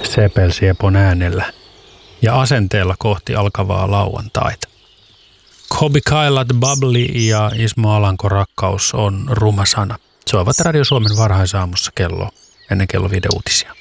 sepelsiepon äänellä ja asenteella kohti alkavaa lauantaita. Kobi Kailat, Bubbly ja Ismo Alanko Rakkaus on ruma sana. Soivat Radio Suomen varhaisaamussa ennen kello 5 uutisia.